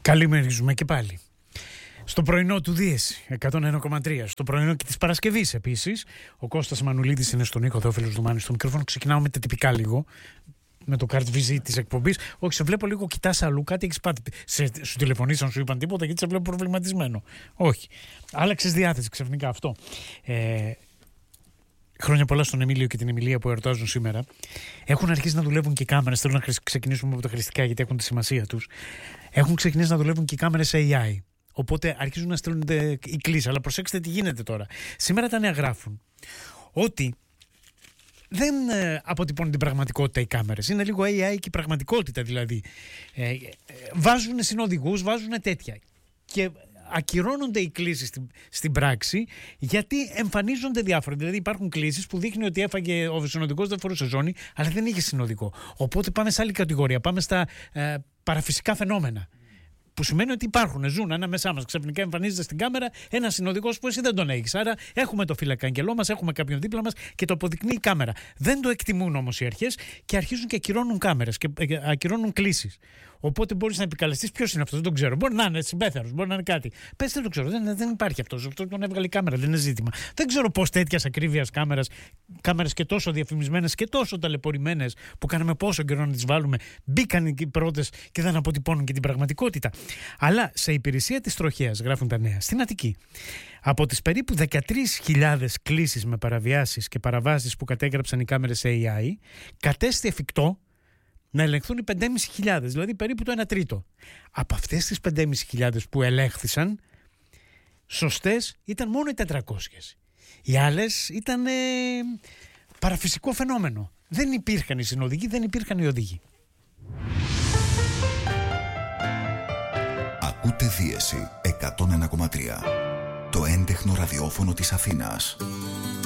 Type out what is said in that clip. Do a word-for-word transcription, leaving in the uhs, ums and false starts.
Καλημερίζουμε και πάλι. Στο πρωινό του Δίεση εκατόν ένα κόμμα τρία. Στο πρωινό και της Παρασκευής επίσης. Ο Κώστας Μανουλίδης είναι στον ήχο, Θεόφιλος Δουμάνης στο μικρόφωνο. Ξεκινάω με τα τυπικά λίγο. Με το card visit της εκπομπής. Όχι, σε βλέπω λίγο, κοιτάς αλλού, κάτι έχεις πάθει. Σε, σου τηλεφωνήσαν, σου είπαν τίποτα, γιατί σε βλέπω προβληματισμένο. Όχι. Άλλαξες διάθεση ξαφνικά αυτό. Ε, Χρόνια πολλά στον Εμίλιο και την Εμιλία που εορτάζουν σήμερα. Έχουν αρχίσει να δουλεύουν και οι κάμερες. Θέλω να ξεκινήσουμε από τα χρηστικά γιατί έχουν τη σημασία τους. Έχουν ξεκινήσει να δουλεύουν και οι κάμερες έι άι. Οπότε αρχίζουν να στέλνονται οι κλήσεις. Αλλά προσέξτε τι γίνεται τώρα. Σήμερα τα νέα γράφουν ότι δεν ε, αποτυπώνουν την πραγματικότητα οι κάμερες. Είναι λίγο έι άι και η πραγματικότητα δηλαδή. Ε, ε, βάζουν συνοδηγούς, βάζουν τέτοια. Και ακυρώνονται οι κλήσεις στην, στην πράξη γιατί εμφανίζονται διάφορα. Δηλαδή υπάρχουν κλήσεις που δείχνει ότι έφαγε ο συνοδικός, δεν φορούσε ζώνη, αλλά δεν είχε συνοδικό. Οπότε πάμε σε άλλη κατηγορία. Πάμε στα ε, παραφυσικά φαινόμενα. Που σημαίνει ότι υπάρχουν, ζουν ανάμεσά μας. Ξαφνικά εμφανίζεται στην κάμερα ένα συνοδικός που εσύ δεν τον έχεις. Άρα έχουμε το φύλακα-αγγελό μας, έχουμε κάποιον δίπλα μας και το αποδεικνύει η κάμερα. Δεν το εκτιμούν όμως οι αρχές και αρχίζουν και ακυρώνουν κάμερες και ακυρώνουν κλήσεις. Οπότε μπορείς να επικαλεστείς ποιος είναι αυτός, δεν τον ξέρω. Μπορεί να είναι συμπέθερος, μπορεί να είναι κάτι. Πες, δεν το ξέρω, δεν, δεν υπάρχει αυτός. Αυτό τον έβγαλε η κάμερα, δεν είναι ζήτημα. Δεν ξέρω πώς τέτοιας ακρίβειας κάμερας, κάμερες και τόσο διαφημισμένες και τόσο ταλαιπωρημένες που κάναμε πόσο καιρό να τις βάλουμε, μπήκαν οι πρώτες και δεν αποτυπώνουν και την πραγματικότητα. Αλλά σε υπηρεσία της τροχέας, γράφουν τα νέα, στην Αττική, από τις περίπου δεκατρείς χιλιάδες κλήσεις με παραβιάσεις και παραβάσεις που κατέγραψαν οι κάμερες έι άι, κατέστη εφικτό να ελεγχθούν οι πέντε χιλιάδες πεντακόσιες, δηλαδή περίπου το ένα τρίτο. Από αυτές τις πέντε χιλιάδες πεντακόσιες που ελέγχθησαν, σωστές ήταν μόνο οι τετρακόσιες. Οι άλλες ήταν ε, παραφυσικό φαινόμενο. Δεν υπήρχαν οι συνοδηγοί, δεν υπήρχαν οι οδηγοί. Ακούτε Δίεση εκατόν ένα κόμμα τρία, το έντεχνο ραδιόφωνο της Αθήνας.